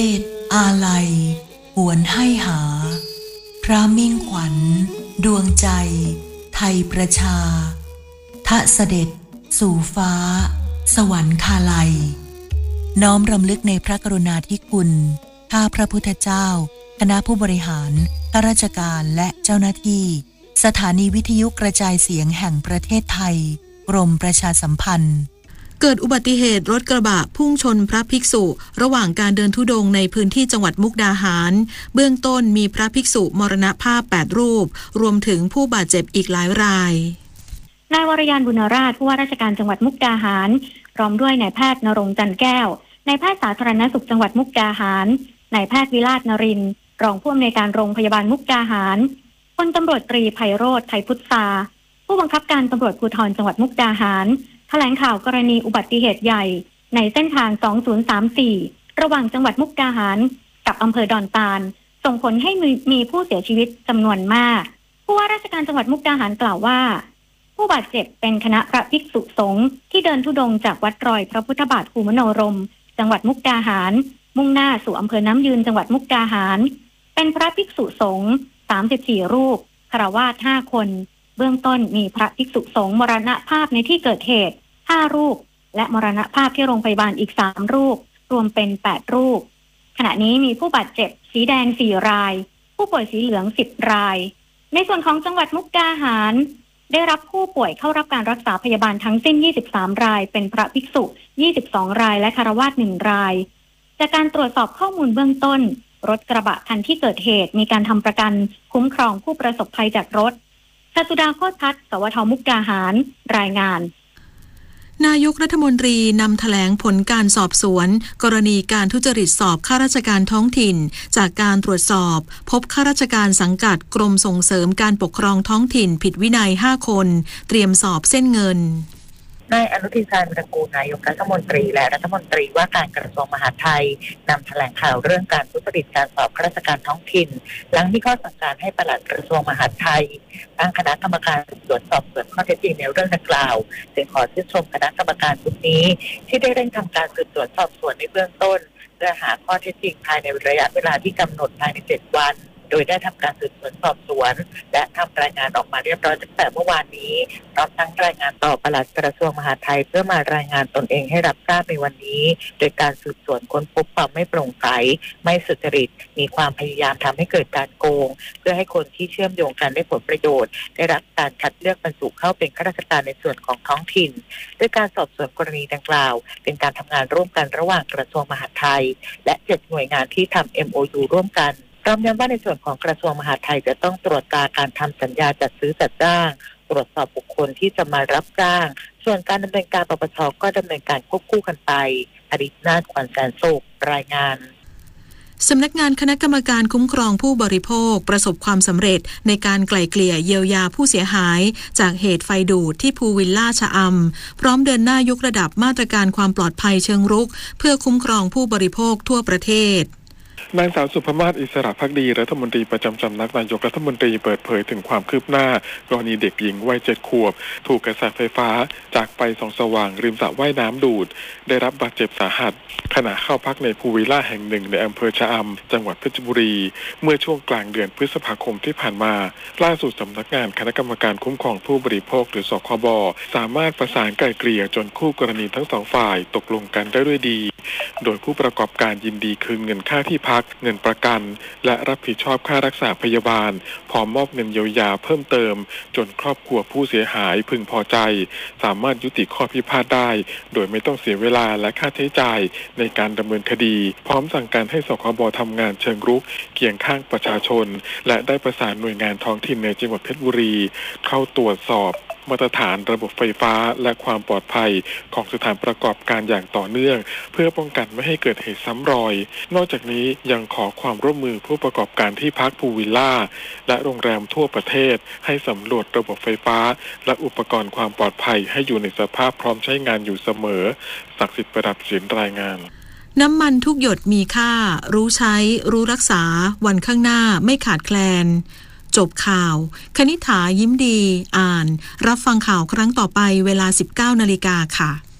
เอตอาลัยหวนให้หาพระมิ่งขวัญดวงใจไทยประชาทะเสด็จสู่ฟ้าสวรรคาลัยน้อมรำลึกในพระกรุณาธิคุณข้าพระพุทธเจ้าคณะผู้บริหารข้าราชการและเจ้าหน้าที่สถานีวิทยุกระจายเสียงแห่งประเทศไทยกรมประชาสัมพันธ์เกิดอุบัติเหตุรถกระบะพุ่งชนพระภิกษุระหว่างการเดินธุดงค์ในพื้นที่จังหวัดมุกดาหารเบื้องต้นมีพระภิกษุมรณภาพ8รูปรวมถึงผู้บาดเจ็บอีกหลายรายนายวรยานบุญราชผู้ว่าราชการจังหวัดมุกดาหารพร้อมด้วยนายแพทย์ณรงค์จันแก้วนายแพทย์สาธารณสุขจังหวัดมุกดาหารนายแพทย์วิราชนรินทร์รองผู้อำนวยการโรงพยาบาลมุกดาหารพลตำรวจตรีไพโรจน์ไทยพุทธาผู้บังคับการตำรวจภูธรจังหวัดมุกดาหารแถลงข่าวกรณีอุบัติเหตุใหญ่ในเส้นทาง2034ระหว่างจังหวัดมุกดาหารกับอำเภอดอนตาลส่งผลให้มีผู้เสียชีวิตจำนวนมากผู้ว่าราชการจังหวัดมุกดาหารกล่าวว่าผู้บาดเจ็บเป็นคณะพระภิกษุสงฆ์ที่เดินธุดงค์จากวัดรอยพระพุทธบาทภูมิโนรมจังหวัดมุกดาหารมุ่งหน้าสู่อำเภอน้ำยืนจังหวัดมุกดาหารเป็นพระภิกษุสงฆ์34รูปฆราวาส5คนเบื้องต้นมีพระภิกษุสงฆ์มรณภาพในที่เกิดเหตุ5รูปและมรณภาพที่โรงพยาบาลอีก3รูปรวมเป็น8รูปขณะนี้มีผู้บาดเจ็บสีแดง4รายผู้ป่วยสีเหลือง10รายในส่วนของจังหวัดมุกดาหารได้รับผู้ป่วยเข้ารับการรักษาพยาบาลทั้งสิ้น23รายเป็นพระภิกษุ22รายและฆราวาส1รายจากการตรวจสอบข้อมูลเบื้องต้นรถกระบะคันที่เกิดเหตุมีการทำประกันคุ้มครองผู้ประสบภัยจากรถศสุดาโคตรพัฒน์สวทมุกดาหารรายงานนายกรัฐมนตรีนำแถลงผลการสอบสวนกรณีการทุจริตสอบข้าราชการท้องถิ่นจากการตรวจสอบพบข้าราชการสังกัดกรมส่งเสริมการปกครองท้องถิ่นผิดวินัย5คนเตรียมสอบเส้นเงินนายอนุทิน ชาญวิรากูลนายกรัฐมนตรีและรัฐมนตรีว่าการกระทรวงมหาดไทยนำแถลงข่าวเรื่องการทุจริตการสอบข้าราชการท้องถิ่นหลังมีข้อสั่งการให้ปลัดกระทรวงมหาดไทยตั้งคณะกรรมการสืบสวนสอบสวนข้อเท็จจริงในเรื่องดังกล่าวจึงขอชื่นชมคณะกรรมการชุดนี้ที่ได้เร่งทำการสืบสวนสอบสวนในเบื้องต้นเพื่อหาข้อเท็จจริงภายในระยะเวลาที่กำหนดภายใน7 วันโดยได้ทำการสืบสวนสอบสวนและทำรายงานออกมาเรียบร้อยตั้งแต่เมื่อวานนี้พร้อมทั้งรายงานต่อปลัดกระทรวงมหาดไทยเพื่อมารายงานตนเองให้รับทราบในวันนี้โดยการสืบสวนค้นพบความไม่โปร่งใสไม่สุจริตมีความพยายามทำให้เกิดการโกงเพื่อให้คนที่เชื่อมโยงกันได้ผลประโยชน์ได้รับการคัดเลือกบรรจุเข้าเป็นข้าราชการในส่วนของท้องถิ่นด้วยการสอบสวนกรณีดังกล่าวเป็นการทำงานร่วมกันระหว่างกระทรวงมหาดไทยและ7หน่วยงานที่ทำ MOU ร่วมกันพร้อมย้ำว่าในส่วนของกระทรวงมหาดไทยจะต้องตรวจตราการทำสัญญาจัดซื้อจัดจ้างตรวจสอบบุคคลที่จะมารับจ้างส่วนการดำเนินการปปช.ก็ดำเนินการควบคู่กันไปอดิษฐ์นาถ ขวัญแสนสุขรายงานสำนักงานคณะกรรมการคุ้มครองผู้บริโภคประสบความสำเร็จในการไกล่เกลี่ยเยียวยาผู้เสียหายจากเหตุไฟดูดที่ภูวิลล่าชะอำพร้อมเดินหน้ายกระดับมาตรการความปลอดภัยเชิงรุกเพื่อคุ้มครองผู้บริโภคทั่วประเทศนางสาวสุภมาศอิสระภักดีรัฐมนตรีประจำสำนักนายกรัฐมนตรีเปิดเผยถึงความคืบหน้ากรณีเด็กหญิงวัย7 ขวบถูกกระแสไฟฟ้าจากไฟส่องสว่างริมสระว่ายน้ำดูดได้รับบาดเจ็บสาหัสขณะเข้าพักในพูลวิลล่าแห่งหนึ่งในอำเภอชะอำจังหวัดเพชรบุรีเมื่อช่วงกลางเดือนพฤษภาคมที่ผ่านมาล่าสุดสำนักงานคณะกรรมการคุ้มครองผู้บริโภคหรือสคบสามารถประสานไกล่เกลี่ยจนคู่กรณีทั้ง2 ฝ่ายตกลงกันได้ด้วยดีโดยผู้ประกอบการยินดีคืนเงินค่าที่พักเงินประกันและรับผิดชอบค่ารักษาพยาบาลพร้อมมอบเงินเยียวยาเพิ่มเติมจนครอบครัวผู้เสียหายพึงพอใจสามารถยุติข้อพิพาทได้โดยไม่ต้องเสียเวลาและค่าใช้จ่ายในการดำเนินคดีพร้อมสั่งการให้สคบทำงานเชิงรุกเคียงข้างประชาชนและได้ประสานหน่วยงานท้องถิ่นในจังหวัดเพชรบุรีเข้าตรวจสอบมาตรฐานระบบไฟฟ้าและความปลอดภัยของสถานประกอบการอย่างต่อเนื่องเพื่อป้องกันไม่ให้เกิดเหตุซ้ำรอยนอกจากนี้ยังขอความร่วมมือผู้ประกอบการที่พักพูลวิลล่าและโรงแรมทั่วประเทศให้สำรวจระบบไฟฟ้าและอุปกรณ์ความปลอดภัยให้อยู่ในสภาพพร้อมใช้งานอยู่เสมอศักดิ์สิทธิ์ประดับศิลป์รายงานน้ำมันทุกหยดมีค่ารู้ใช้รู้รักษาวันข้างหน้าไม่ขาดแคลนจบข่าวคณิษฐายิ้มดีอ่านรับฟังข่าวครั้งต่อไปเวลา 19 นาฬิกาค่ะ